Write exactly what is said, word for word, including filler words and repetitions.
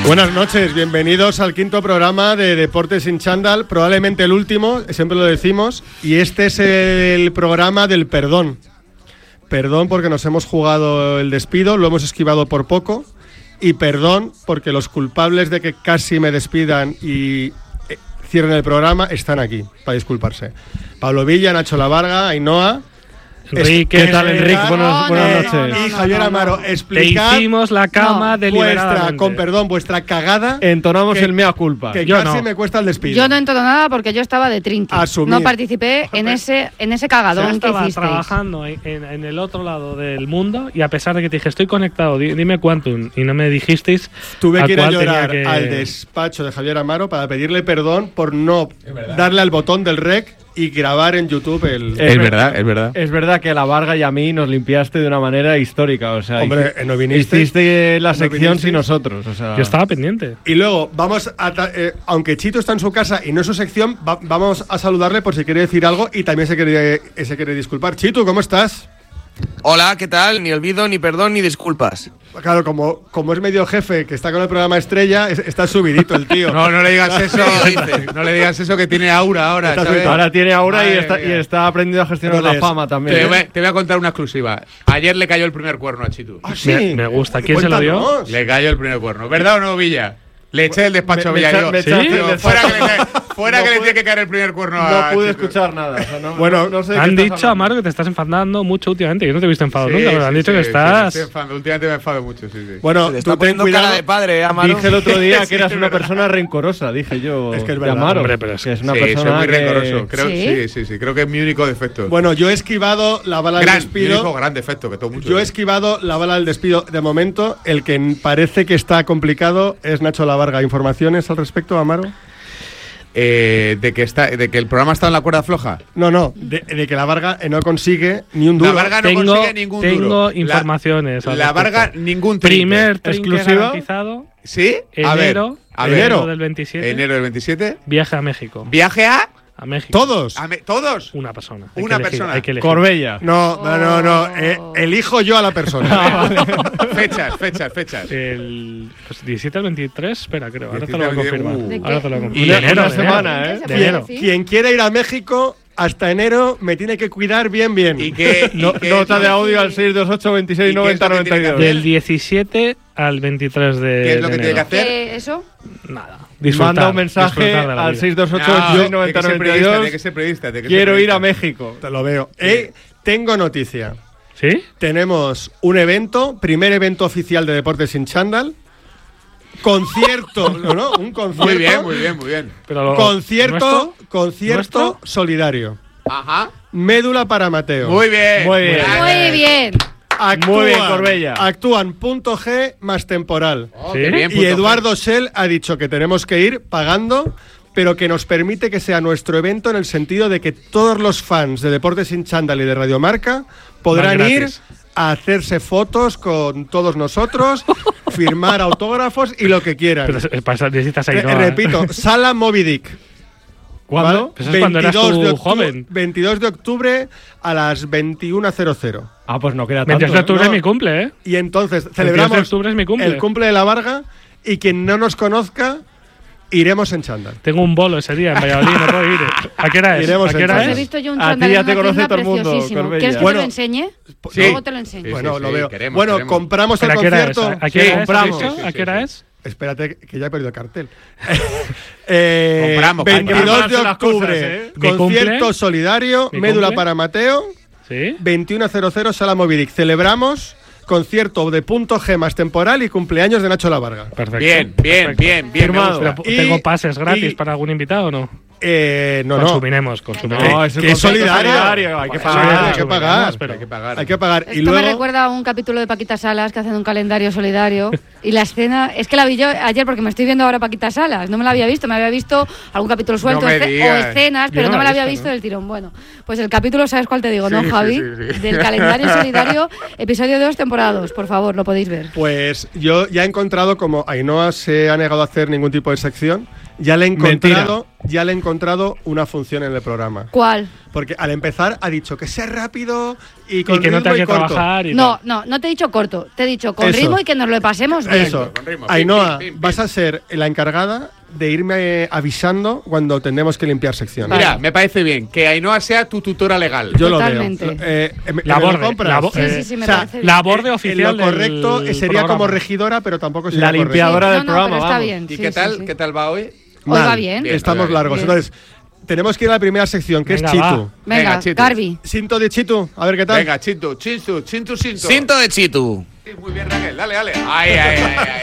Buenas noches, bienvenidos al quinto programa de Deportes sin Chándal, probablemente el último, siempre lo decimos, y este es el programa del perdón. Perdón porque nos hemos jugado el despido, lo hemos esquivado por poco, y perdón porque los culpables de que casi me despidan y eh, cierren el programa están aquí para disculparse. Pablo Villa, Nacho Lavarga, Ainhoa. Enrique, ¿qué tal, Enrique? Buenas, buenas noches. Y Javier Amaro, explicad. Te hicimos la cama no, deliberadamente. Vuestra, con perdón, vuestra cagada. Entonamos que, el mea culpa. Que yo casi no. me cuesta el despido. Yo no entono nada porque yo estaba de trinque. Asumir. No participé en ese, en ese cagadón Yo que estaba hicisteis. trabajando en, en, en el otro lado del mundo y a pesar de que te dije estoy conectado, di, dime Quantum y no me dijisteis. Tuve a que ir a cuál llorar tenía que... al despacho de Javier Amaro para pedirle perdón por no darle al botón del rec y grabar en YouTube el... Es verdad, es verdad. Es verdad que a la Varga y a mí nos limpiaste de una manera histórica. O sea, Hombre, hici- no viniste. hiciste la No sección viniste. sin nosotros. O sea, Yo estaba pendiente. Y luego, vamos a ta- eh, aunque Chito está en su casa y no es su sección, va- vamos a saludarle por si quiere decir algo y también se quiere, eh, se quiere disculpar. Chito, ¿cómo estás? Hola, ¿qué tal? Ni olvido, ni perdón, ni disculpas. Claro, como, como es medio jefe que está con el programa Estrella, es- está subidito el tío. No, no le digas eso. No le digas eso que tiene aura ahora, Está ¿sabes? subido. ahora tiene aura y Madre está, y mía. está aprendiendo a gestionar Entonces, la fama también. Te ¿eh? voy, a- te voy a contar una exclusiva. Ayer le cayó el primer cuerno a Chitu. Ah, sí. Me- me gusta. ¿Quién se lo dio? Cuéntanos. Le cayó el primer cuerno. ¿Verdad o no, Villa? Le eché del despacho a Me- me Villa. echa- Digo, me echaste digo, del fuera que le, despacho. cae- fuera No que le pude- tiene que caer el primer cuerno a No pude Chitu. escuchar nada. o sea, no, Bueno, no sé de qué Han estás dicho, hablando. Amaro, que te estás enfadando mucho últimamente. Yo no te he visto enfadado Sí, nunca, pero sí, han dicho sí, que sí, estás. me estoy enfadando. Últimamente me enfado mucho, sí, sí. Bueno, Se te tú está ten poniendo cuidado. cara de padre, ¿eh, Amaro? Dije el otro día Sí, que eras es una verdad. persona rencorosa, dije yo. Es que es de verdad. Amaro, Hombre, pero es que es una sí, persona soy muy que- rencoroso. Creo, ¿Sí? sí, sí, sí. Creo que es mi único defecto. Bueno, yo he esquivado la bala del gran, mi despido. único gran defecto, que todo mucho. Yo he esquivado la bala del despido. De momento, el que parece que está complicado es Nacho Lavarga. ¿Informaciones al respecto, Amaro? Eh, de, que está, de que el programa está en la cuerda floja. No, no, de, de que la Varga no consigue ni un duro. La Varga no Tengo, consigue ningún tengo duro. informaciones. La, al la respecto. Varga, ningún trinque. Primer trinque ¿Exclusiva? garantizado. ¿Sí? A ver, Enero, a ver. enero del veintisiete. Enero del veintisiete. Viaje a México. Viaje a, A México. ¿Todos? a me- todos. Una persona. Hay Una que elegir, persona. Hay que elegir. Corbella. No, no, no, no. eh, elijo yo a la persona. fechas, fechas, fechas. El pues, diecisiete al veintitrés, espera, creo. Ahora te lo diecisiete voy a al confirmar. veintisiete. ¿De Ahora qué? te lo Y confirmo. de De enero, una de semana, enero. ¿eh? ¿Se De puede enero. decir? Quien quiera ir a México hasta enero me tiene que cuidar bien, bien. ¿Y qué, y No- qué- nota de audio al seis dos ocho veintiséis ¿Y qué es noventa lo que noventa y tiene que dos. hacer? Del diecisiete al veintitrés de ¿Qué es lo que de tiene que enero. hacer? ¿Qué, ¿Eso? Nada. Disfrutar, Manda un mensaje disfrutar de la al vida. seis dos ocho No, veintiséis tiene noventa que ser noventa y periodista, dos. tiene que ser periodista, tiene que ser Quiero ir periodista. a México. Te lo veo. Eh, tengo noticia. ¿Sí? Tenemos un evento, primer evento oficial de Deportes sin Chándal. Concierto, no, no, un concierto. Muy bien, muy bien, muy bien. Pero lo- Concierto, ¿nuestro? concierto ¿Nuestro? solidario. Ajá. Médula para Mateo. Muy bien. Muy bien. Muy bien. Actúan, Muy bien, Corbella. Actúan Punto G más Temporal. Oh, ¿Sí? qué bien, Y punto Eduardo Schell ha dicho que tenemos que ir pagando, pero que nos permite que sea nuestro evento en el sentido de que todos los fans de Deportes sin Chándal y de Radiomarca podrán Van ir gratis. a hacerse fotos con todos nosotros, firmar autógrafos y lo que quieran. Pero eh, pasa- necesitas ahí, Re- ¿no? ¿eh? repito, Sala Moby Dick. ¿Cuándo? ¿vale? Pues eso es cuando eras veintidós de tú octu- joven. veintidós de octubre a las veintiuno cero cero. Ah, pues no queda tanto. veintidós de octubre ¿no? es mi cumple, ¿eh? Y entonces veintidós celebramos de octubre es mi cumple. el cumple de la Varga y quien no nos conozca, iremos en chándal. Tengo un bolo ese día en Valladolid, no puedo ir. ¿A qué hora es? Iremos ¿A qué en hora Pues he chándal. es? visto yo un A ti chándal ya en te una conoce tienda todo el mundo, preciosísimo. Corbella. ¿Quieres que Bueno, te lo enseñe? Sí. Luego te lo enseño. Sí, Bueno, sí, lo sí, veo. queremos, bueno, queremos. compramos el ¿Pero a qué hora es? concierto. ¿A qué hora Sí, es? compramos. ¿Has dicho? Sí, ¿A sí, qué hora sí. es? Espérate, que ya he perdido el cartel. eh, Compramos, veintidós de compramos las cosas, octubre, ¿eh? Mi concierto cumple. solidario, Mi médula cumple. para Mateo, ¿Sí? veintiuno cero cero, Sala Moby Dick. Celebramos concierto de Punto G más Temporal y cumpleaños de Nacho Lavarga. Perfecto. Bien, bien, Perfecto. bien, bien. me Firmado. gusta. Pero, Y- ¿tengo pases gratis y- para algún invitado o no? Eh, no, no. Consumiremos, consumiremos. No, es un Que es concierto solidario. solidario, hay que Sí, pagar. hay que consumiremos, pagar. pero- Hay que pagar. Hay que pagar. Esto Y luego, me recuerda a un capítulo de Paquita Salas que hacen un calendario solidario y la escena, es que la vi yo ayer porque me estoy viendo ahora Paquita Salas, no me la había visto, me había visto algún capítulo suelto No me esce- o digas. escenas, Yo pero no no me la la he había visto, visto ¿no? del tirón. Bueno, pues el capítulo, ¿sabes cuál te digo, Sí, no, sí, Javi? sí, sí. Del calendario solidario, episodio dos, temporada dos, por favor, lo podéis ver. pues yo ya he encontrado, como Ainhoa se ha negado a hacer ningún tipo de sección, ya le he encontrado. ya le he encontrado una función en el programa. ¿Cuál? Porque al empezar ha dicho que sea rápido y con Y que no ritmo tenga y que corto. trabajar y No, tal. no, no te he dicho corto. Te he dicho con Eso. ritmo y que nos lo pasemos bien. Eso. Con ritmo. Ainhoa, Pim, pim, pim, vas a ser la encargada de irme eh, avisando cuando tenemos que limpiar sección. Vale. Mira, me parece bien que Ainhoa sea tu tutora legal. Yo Totalmente. lo veo. Eh, eh, ¿me- La me lo borde, compras? la bo- Sí, eh, sí, sí, me o sea, parece bien. La borde Eh, oficial Lo correcto del sería como programa. regidora, pero tampoco sería La correcto. limpiadora Sí, del no, no, programa, pero está vamos. bien. ¿Y sí, qué sí, tal? sí. ¿Qué tal va hoy? Hoy Mal. va bien. Bien. Estamos Bien. largos. Bien. Entonces, tenemos que ir a la primera sección, que Venga, es Chitu. va. Venga, Venga, Chitu. Garbi. Cinto de Chitu, a ver qué tal. Venga, Chintu, Chintu, Chintu, Chintu. Cinto de Chitu. Sí, muy bien, Raquel. Dale, dale. Ay, ay, ay, ay.